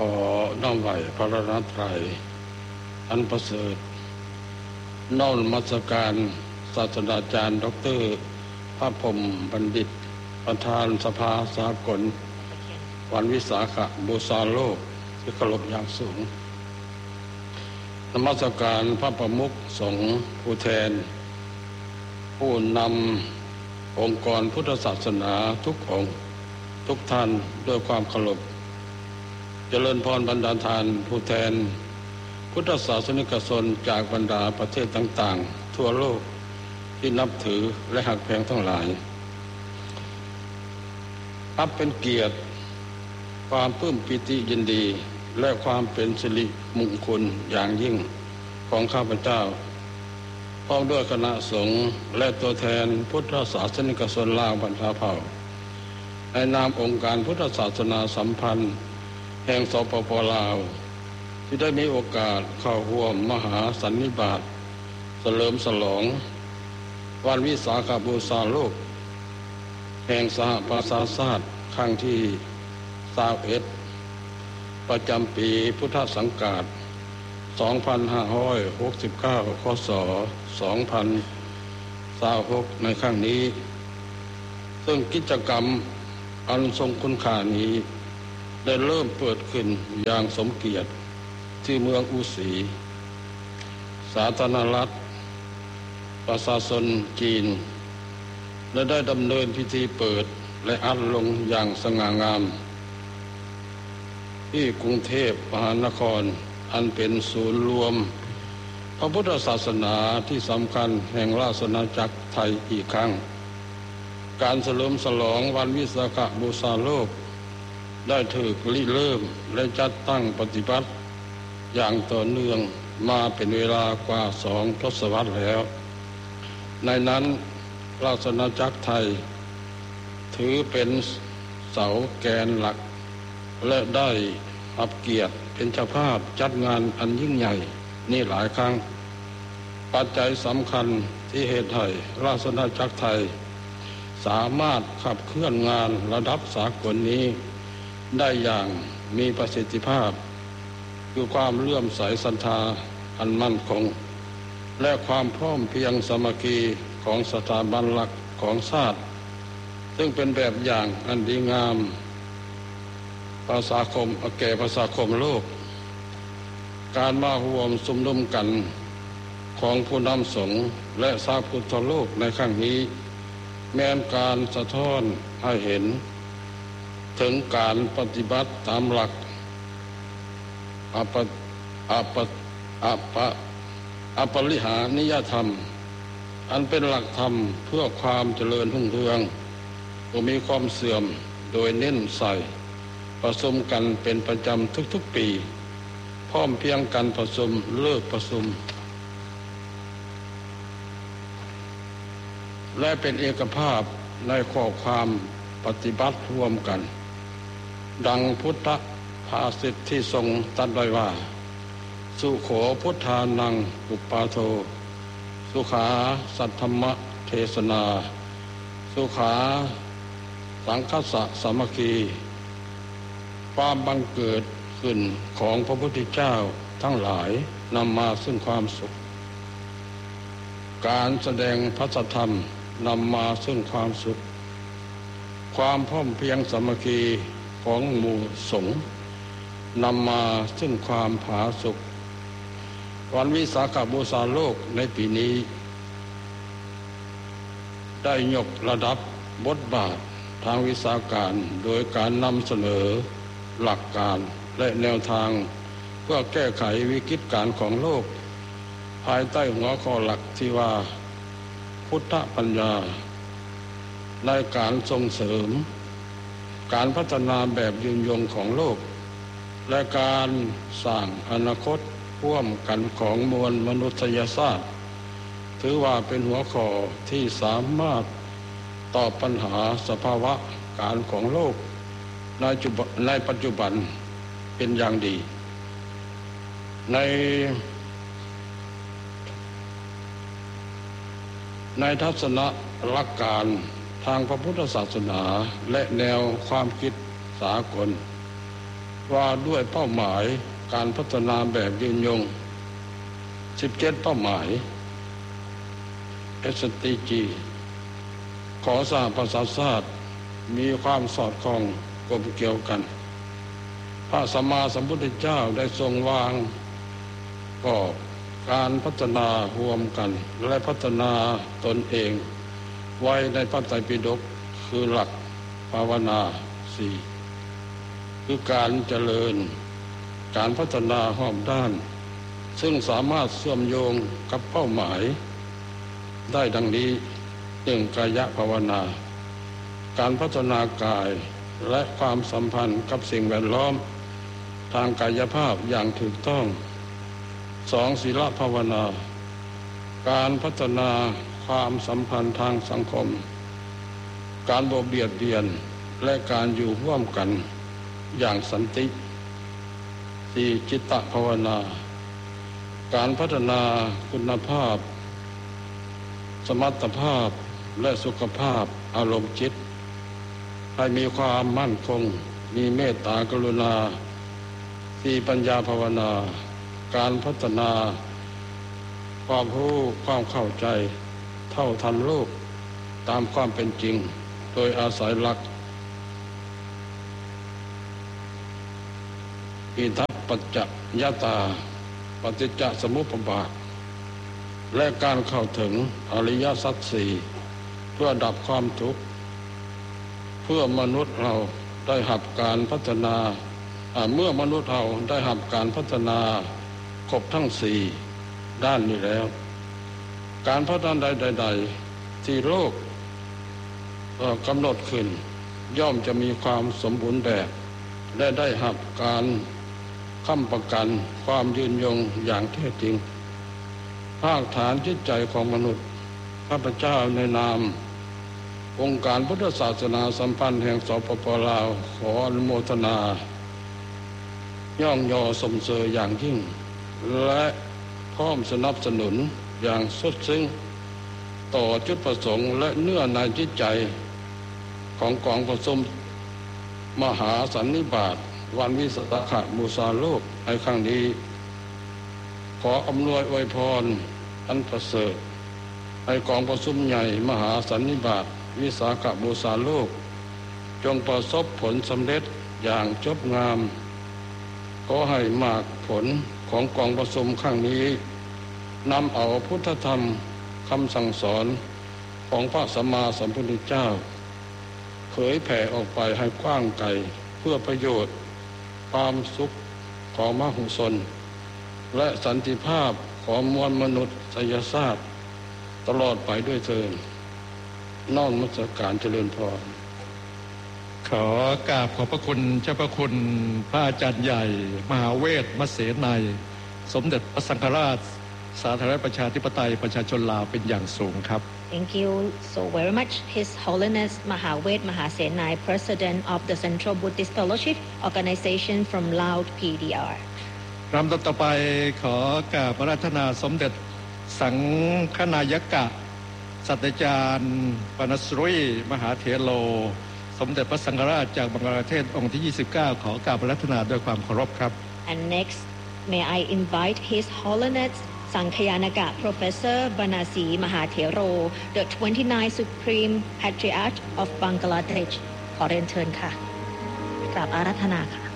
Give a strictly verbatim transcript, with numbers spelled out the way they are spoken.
อน้อมไหวพระรัตนตรัยอันประเสริฐน้อมนมัสการศาสตราจารย์ดร.ภาคพรหมบัณฑิตประธานสภาสากลวันวิสาขบูชาโลกที่เคารพอย่างสูงนมัสการพระประมุขสงฆ์ผู้แทนผู้นำองค์กรพุทธศาสนาทุกองค์ทุกท่านด้วยความเคารพเจริญพรบรรดาทานผู้แทนพุทธศาสนิกชนจากบรรดาประเทศต่างๆทั่วโลกที่นับถือและหักแพงทั้งหลายนับเป็นเกียรติความปลื้มปิติยินดีและความเป็นสิริมงคลอย่างยิ่งของข้าพเจ้าพร้อมด้วยคณะสงฆ์และตัวแทนพุทธศาสนิกชนลาวบรรดาเผ่าในนามองค์การพุทธศาสนาสัมพันธ์แห่งสปป.ลาวที่ได้มีโอกาสเข้าร่วมมหาสันนิบาตเฉลิมฉลองวันวิสาขบูชาโลกแห่งสหประชาชาติครั้งที่ยี่สิบเอ็ดประจำปีพุทธศักราชสองพันห้าร้อยหกสิบเก้า ค.ศ. สองพันยี่สิบหกในครั้งนี้ซึ่งกิจกรรมอันทรงคุณค่านี้ได้เริ่มเปิดขึ้นอย่างสมเกียรติที่เมืองอู่สีสาธารณรัฐประชาชนจีนและได้ดำเนินพิธีเปิดและอัดลงอย่างสง่างามที่กรุงเทพมหานครอันเป็นศูนย์รวมพระพุทธศาสนาที่สำคัญแห่งราชอาณาจักรไทยอีกครั้งการเฉลิมฉลองวันวิสาขบูชาโลกได้ถูกริเริ่มและจัดตั้งปฏิบัติอย่างต่อเนื่องมาเป็นเวลากว่าสองทศวรรษแล้วในนั้นราชอาณาจักรไทยถือเป็นเสาแกนหลักและได้รับเกียรติเป็นเจ้าภาพจัดงานอันยิ่งใหญ่นี่หลายครั้งปัจจัยสำคัญที่เหตุให้ราชอาณาจักรไทยสามารถขับเคลื่อนงานระดับสากลนี้ได้อย่างมีประสิทธิภาพคือความเลื่อมใสศรัทธาอันมั่นคงและความพร้อมเพรียงสามัคคีของสถาบันหลักของชาติซึ่งเป็นแบบอย่างอันดีงามประชาคมแก่ประชาคมโลกการมาร่วมชุมนุมกันของผู้นำสงฆ์และชาวพุทธโลกในครั้งนี้แม้นการสะท้อนให้เห็นถึงการปฏิบัติตามหลักอปอปอปอปริหานิยธรรมอันเป็นหลักธรรมเพื่อความเจริญรุ่งเรืองบ่มีความเสื่อมโดยเน้นใส่ประชุมกันเป็นประจำทุกๆปีพร้อมเพียงกันประชุมเลิกประชุมและเป็นเอกภาพในข้อความปฏิบัติร่วมกันดังพุทธภาษิตที่ทรงตรัสไว้ว่าสุโขพุทธานังอุปปาโทสุขาสัทธมะเทศนาสุขาสังคัสสะสามัคคีความบังเกิดขึ้นของพระพุทธเจ้าทั้งหลายนำมาซึ่งความสุขการแสดงพระสัทธรรมนำมาซึ่งความสุขความพร้อมเพรียงสามัคคีของหมู่สงฆ์นำมาซึ่งความผาสุกวันวิสาขบูชาโลกในปีนี้ได้ยกระดับบทบาททางวิชาการโดยการนำเสนอหลักการและแนวทางเพื่อแก้ไขวิกฤตการณ์ของโลกภายใต้หัวข้อหลักที่ว่าพุทธปัญญาในการส่งเสริมการพัฒนาแบบยืนยงของโลกและการสร้างอนาคตร่วมกันของมวลมนุษยชาติถือว่าเป็นหัวข้อที่สามารถตอบปัญหาสภาวะการของโลกในในปัจจุบันเป็นอย่างดีในในทัศนะหลักการทางพระพุทธศาสนาและแนวความคิดสากลว่าด้วยเป้าหมายการพัฒนาแบบยืนยงสิบเจ็ดเป้าหมาย เอส ดี จี ของสหประชาชาติมีความสอดคล้องกลมเกลียวกันพระสัมมาสัมพุทธเจ้าได้ทรงวางกรอบการพัฒนาร่วมกันและพัฒนาตนเองไว้ในพระไตรปิฎกคือหลักภาวนาสี่คือการเจริญการพัฒนาห้อมด้านซึ่งสามารถเชื่อมโยงกับเป้าหมายได้ดังนี้หนึ่งกายภาวนาการพัฒนากายและความสัมพันธ์กับสิ่งแวดล้อมทางกายภาพอย่างถูกต้องสองศีลภาวนาการพัฒนาความสัมพันธ์ทางสังคมการบ่เบียดเบียนและการอยู่ร่วมกันอย่างสันติสี่จิตตภาวนาการพัฒนาคุณภาพสมรรถภาพและสุขภาพอารมณ์จิตให้มีความมั่นคงมีเมตตากรุณาสี่ปัญญาภาวนาการพัฒนาความรู้ความเข้าใจเท่าทันโลกตามความเป็นจริงโดยอาศัยหลักอิทัปปัจจยตาปฏิจจสมุปบาทและการเข้าถึงอริยสัจสี่เพื่อดับความทุกข์เพื่อมนุษย์เราได้รับการพัฒนาเมื่อมนุษย์เราได้รับการพัฒนาครบทั้งสี่ด้านนี้แล้วการพัฒนาใดๆที่โลกกำหนดขึ้นย่อมจะมีความสมบูรณ์แบบและได้รับการค้ำประกันความยืนยงอย่างแท้จริงภาคฐานจิตใจของมนุษย์ข้าพเจ้าในนามองค์การพุทธศาสนาสัมพันธ์แห่งสปป.ลาวขออนุโมทนาย่องยอสมเสยอย่างยิ่งและพร้อมสนับสนุนอย่างสุดซึ้งต่อจุดประสงค์และเนื้อในจิตใจของกองประชุมมหาสันนิบาตวันวิสาขบูชาโลกในครั้งนี้ขออำนวยอวยพรอันประเสริฐให้กองประชุมใหญ่มหาสันนิบาตวิสาขบูชาโลกจงประสบผลสำเร็จอย่างจบงามขอให้มากผลของกองประชุมครั้งนี้นำเอาพุทธธรรมคำสั่งสอนของพระสัมมาสัมพุทธเจ้าเผยแผ่ออกไปให้กว้างไกลเพื่อประโยชน์ความสุขของมหุชนและสันติภาพของมวลมนุษยชาติตลอดไปด้วยเถิดน้อมนมัสการเจริญพรขอกราบขอบพระคุณเจ้าพระคุณพระอาจารย์ใหญ่มหาเวทมเสนัยสมเด็จพระสังฆราชสาธารณรัฐประชาธิปไตยประชาชนลาวเป็นอย่างสูงครับ Thank you so very much His Holiness Mahawet Mahasenai President of the Central Buddhist Fellowship Organization from Laos พี ดี อาร์ลำดับต่อไปขอกราบอาราธนาสมเด็จสังฆนายกะศาสตราจารย์ปณสรุยมหาเถโรสมเด็จพระสังฆราชจากบังกลาเทศองค์ที่ยี่สิบเก้าขอกราบอาราธนาด้วยความเคารพครับ And next may I invite His Holiness Sankhyanaka Professor Banasi Mahathero the twenty-ninth Supreme Patriarch of Bangladesh ขอเรียนเชิญค่ะกราบอาราธนาค่ะ